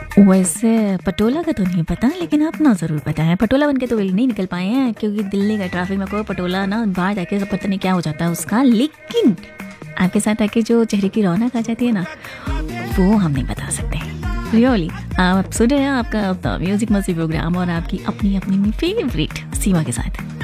वैसे पटोला का तो नहीं पता, लेकिन अपना ज़रूर पता है। पटोला बन के तो नहीं निकल पाए हैं, क्योंकि दिल्ली का ट्रैफिक में कोई पटोला ना बाहर जाके पता नहीं क्या हो जाता है उसका। लेकिन आपके साथ आके जो चेहरे की रौनक आ जाती है ना, वो हम नहीं बता सकते रियली। आप सुन रहे हैं आपका म्यूजिक मस्ती प्रोग्राम और आपकी अपनी अपनी फेवरेट सीमा के साथ।